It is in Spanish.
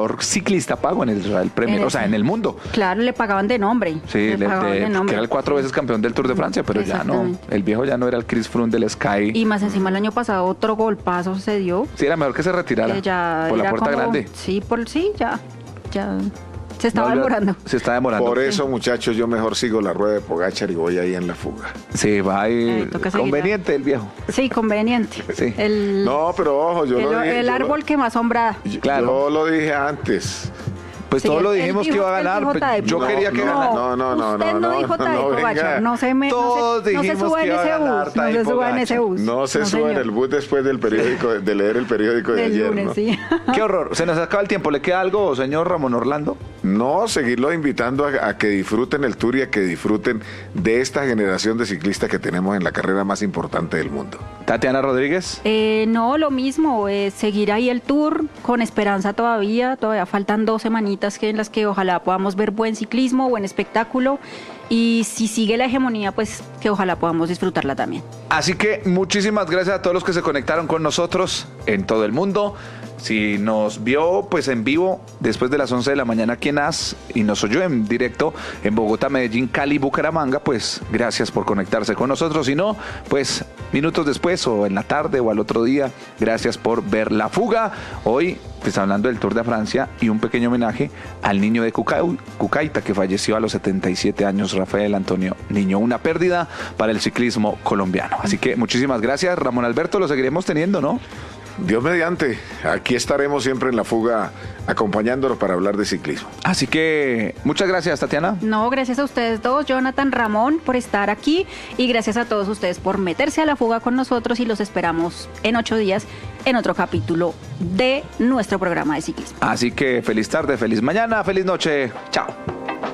mejor ciclista pago en el Israel Premier, o sea, en el mundo. Claro, le pagaban de nombre. Sí, que era el 4 veces campeón del Tour de Francia, pero ya no, el viejo ya no era el Chris Froome del Sky. Y más encima el año pasado otro golpazo se dio. Sí, era mejor que se retirara por la puerta grande. Sí, ya. Se estaba demorando. Se está demorando. Por eso, muchachos, yo mejor sigo la rueda de Pogačar y voy ahí en la fuga. Sí, va ahí. Conveniente el viejo. Sí, conveniente. Sí. No, pero ojo, el árbol que más sombra. Claro. Yo lo dije antes. Pues todos lo dijimos que iba a ganar. Yo quería que ganara. No. Usted no dijo Tadej Pogačar. No se suba en ese bus. No se suba en ese bus. No se suba en el bus después del periódico, de leer el periódico de ayer. Lunes, ¿no? Sí. Qué horror. Se nos acaba el tiempo. ¿Le queda algo, señor Ramón Orlando? No, seguirlos invitando a que disfruten el Tour y a que disfruten de esta generación de ciclistas que tenemos en la carrera más importante del mundo. Tatiana Rodríguez. No, lo mismo. Seguir ahí el Tour con esperanza todavía. Todavía faltan 2 semanitas en las que ojalá podamos ver buen ciclismo, buen espectáculo. Y si sigue la hegemonía, pues que ojalá podamos disfrutarla también. Así que muchísimas gracias a todos los que se conectaron con nosotros en todo el mundo. Si nos vio pues en vivo después de las 11 de la mañana aquí en AS y nos oyó en directo en Bogotá, Medellín, Cali, Bucaramanga, pues gracias por conectarse con nosotros. Si no, pues minutos después o en la tarde o al otro día, gracias por ver La Fuga. Hoy pues hablando del Tour de Francia y un pequeño homenaje al niño de Cucaita que falleció a los 77 años, Rafael Antonio Niño. Una pérdida para el ciclismo colombiano. Así que muchísimas gracias, Ramón Alberto, lo seguiremos teniendo, ¿no? Dios mediante, aquí estaremos siempre en La Fuga acompañándolos para hablar de ciclismo. Así que muchas gracias, Tatiana. No, gracias a ustedes dos, Jonathan, Ramón, por estar aquí y gracias a todos ustedes por meterse a La Fuga con nosotros y los esperamos en 8 días en otro capítulo de nuestro programa de ciclismo. Así que feliz tarde, feliz mañana, feliz noche. Chao.